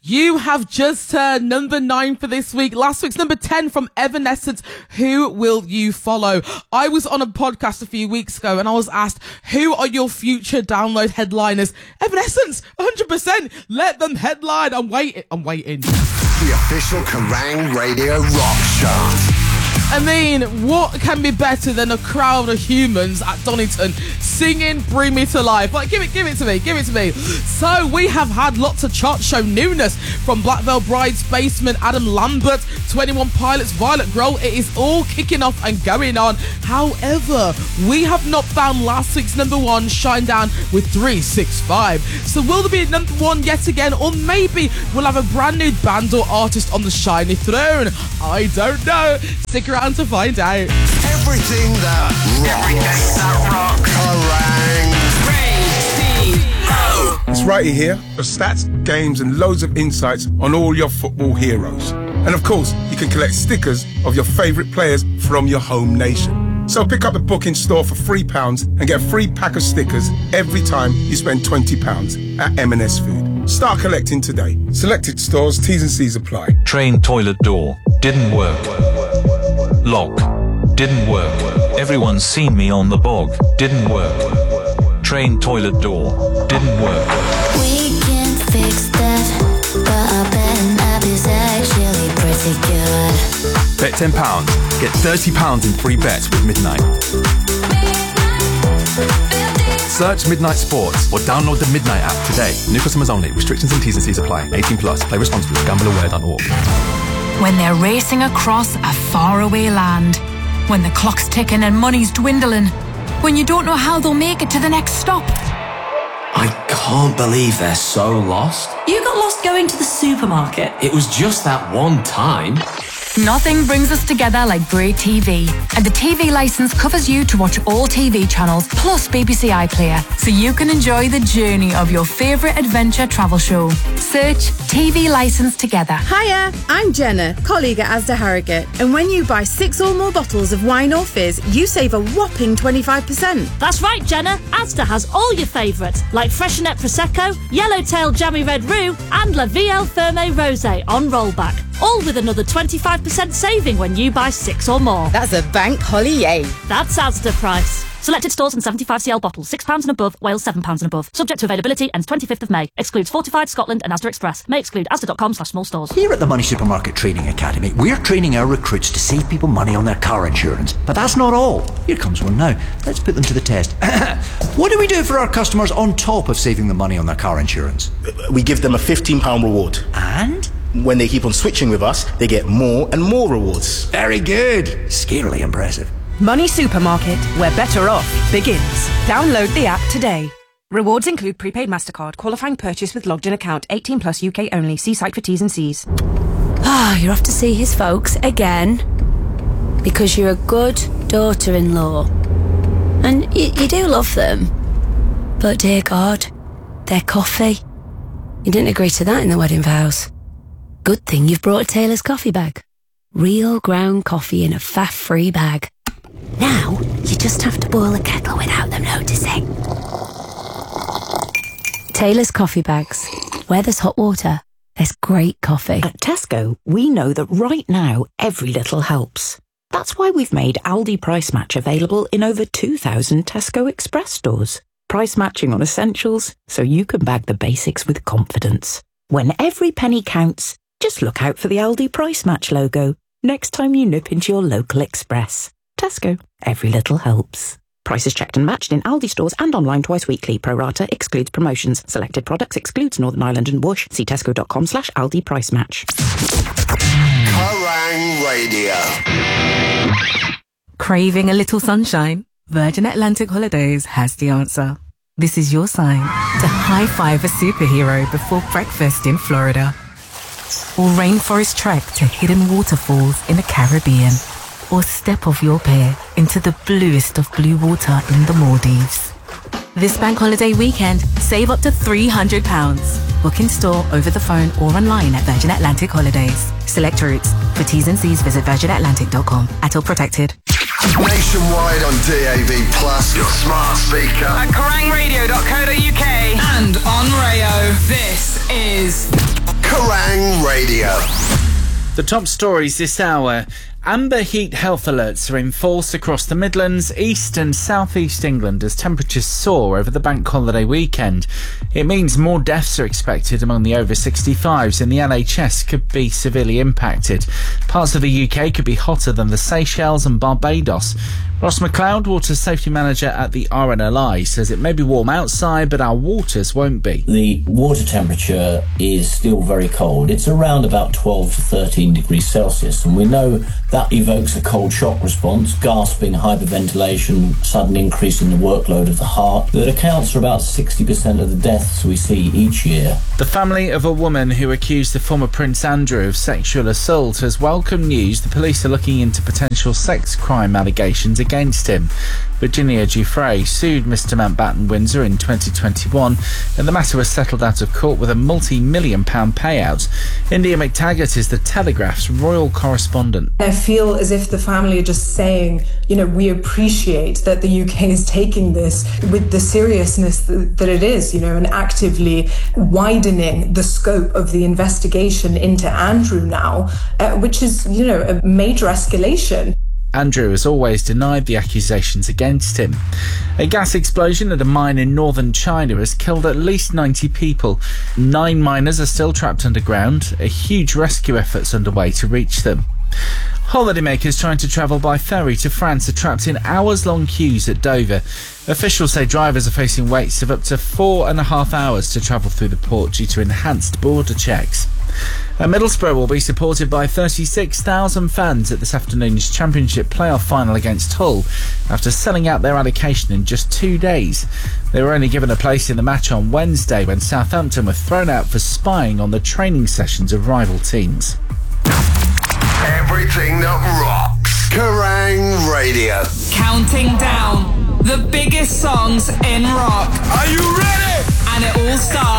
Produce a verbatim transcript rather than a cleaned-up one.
You have just turned number nine for this week. Last week's number ten from Evanescence. Who will you follow? I was on a podcast a few weeks ago and I was asked, who are your future download headliners? Evanescence, one hundred percent. Let them headline. I'm waiting. I'm waiting. The official Kerrang Radio Rock Chart. I mean, what can be better than a crowd of humans at Donington singing Bring Me to Life? Like, give it, give it to me, give it to me. So we have had lots of chart show newness from Black Veil Bride's Basement, Adam Lambert, twenty-one Pilots, Violet Grohl. It is all kicking off and going on. However, we have not found last week's number one, Shinedown with three six five. So will there be a number one yet again? Or maybe we'll have a brand new band or artist on the shiny throne? I don't know. Stick around to find out. Everything that rocks. Everything that rocks. Kerrang! It's Righty here for stats, games and loads of insights on all your football heroes. And of course, you can collect stickers of your favourite players from your home nation. So pick up a book in store for three pounds and get a free pack of stickers every time you spend twenty pounds at M and S Food. Start collecting today. Selected stores, T's and C's apply. Train toilet door. Didn't work. Lock. Didn't work. Everyone's seen me on the bog. Didn't work. Train toilet door. Didn't work. We can fix that, but our betting app is actually pretty good. Bet ten pounds. Get thirty pounds in free bets with Midnight. Search Midnight Sports or download the Midnight app today. New customers only. Restrictions and T's and C's apply. eighteen plus. Play responsibly. gamble aware dot org. When they're racing across a faraway land, when the clock's ticking and money's dwindling, when you don't know how they'll make it to the next stop. I can't believe they're so lost. You got lost going to the supermarket. It was just that one time. Nothing brings us together like great T V. And the T V licence covers you to watch all T V channels plus B B C iPlayer, so you can enjoy the journey of your favourite adventure travel show. Search T V licence together. Hiya, I'm Jenna, colleague at Asda Harrogate. And when you buy six or more bottles of wine or fizz, you save a whopping twenty-five percent. That's right, Jenna. Asda has all your favourites, like Freshenet Prosecco, Yellowtail Jammy Red Roux, and La Vie Ferme Rosé on rollback. All with another twenty-five percent saving when you buy six or more. That's a bank holly yay. That's Asda price. Selected stores and seventy-five c l bottles, six pounds and above, Wales seven pounds and above. Subject to availability, ends twenty-fifth of May. Excludes Fortified, Scotland and Asda Express. May exclude asda.com slash small stores. Here at the Money Supermarket Training Academy, we're training our recruits to save people money on their car insurance. But that's not all. Here comes one now. Let's put them to the test. What do we do for our customers on top of saving them money on their car insurance? We give them a fifteen pounds reward. And? When they keep on switching with us, they get more and more rewards. Very good. Scarily impressive. Money Supermarket, where better off begins. Download the app today. Rewards include prepaid MasterCard, qualifying purchase with logged in account, eighteen plus U K only. See site for T's and C's. Ah, you're off to see his folks again. Because you're a good daughter-in-law. And y- you do love them. But dear God, their coffee. You didn't agree to that in the wedding vows. Good thing you've brought a Taylor's coffee bag. Real ground coffee in a faff-free bag. Now, you just have to boil a kettle without them noticing. Taylor's coffee bags. Where there's hot water, there's great coffee. At Tesco, we know that right now, every little helps. That's why we've made Aldi Price Match available in over two thousand Tesco Express stores. Price matching on essentials, so you can bag the basics with confidence. When every penny counts, just look out for the Aldi Price Match logo next time you nip into your local Express. Tesco. Every little helps. Prices checked and matched in Aldi stores and online twice weekly. Pro rata excludes promotions. Selected products excludes Northern Ireland and Whoosh. See tesco.com slash Aldi Price Match. Kerrang Radio. Craving a little sunshine? Virgin Atlantic Holidays has the answer. This is your sign to high-five a superhero before breakfast in Florida. Or rainforest trek to hidden waterfalls in the Caribbean. Or step off your pier into the bluest of blue water in the Maldives. This bank holiday weekend, save up to three hundred pounds. Book in store, over the phone or online at Virgin Atlantic Holidays. Select routes. For T's and C's, visit virgin atlantic dot com. At all protected. Nationwide on D A B plus, your smart speaker. At kerrang radio dot co dot uk and on Rayo. This is Kerrang! Radio. The top stories this hour. Amber heat health alerts are in force across the Midlands, East and South East England as temperatures soar over the bank holiday weekend. It means more deaths are expected among the over sixty-fives and the N H S could be severely impacted. Parts of the U K could be hotter than the Seychelles and Barbados. Ross McLeod, Water Safety Manager at the R N L I, says it may be warm outside, but our waters won't be. The water temperature is still very cold. It's around about twelve to thirteen degrees Celsius, and we know that evokes a cold shock response, gasping, hyperventilation, sudden increase in the workload of the heart, that accounts for about sixty percent of the deaths we see each year. The family of a woman who accused the former Prince Andrew of sexual assault has welcomed news the police are looking into potential sex crime allegations against him. Virginia Giuffre sued Mister Mountbatten Windsor in twenty twenty-one, and the matter was settled out of court with a multi-million pound payout. India McTaggart is the Telegraph's royal correspondent. I feel as if the family are just saying, you know, we appreciate that the U K is taking this with the seriousness that, that it is, you know, and actively widening the scope of the investigation into Andrew now, uh, which is, you know, a major escalation. Andrew has always denied the accusations against him. A gas explosion at a mine in northern China has killed at least ninety people. Nine miners are still trapped underground. A huge rescue effort's underway to reach them. Holidaymakers trying to travel by ferry to France are trapped in hours-long queues at Dover. Officials say drivers are facing waits of up to four and a half hours to travel through the port due to enhanced border checks. And Middlesbrough will be supported by thirty-six thousand fans at this afternoon's Championship playoff final against Hull after selling out their allocation in just two days. They were only given a place in the match on Wednesday when Southampton were thrown out for spying on the training sessions of rival teams. Everything that rocks. Kerrang Radio. Counting down the biggest songs in rock. Are you ready? And it all starts